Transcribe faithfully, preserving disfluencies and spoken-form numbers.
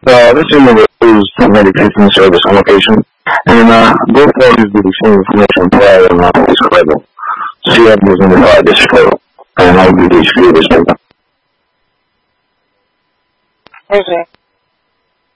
Uh, this email is medication service on location, and uh, both parties will be same information prior and not this level. C M is in the fire district level, and I will be the H P this paper. Okay.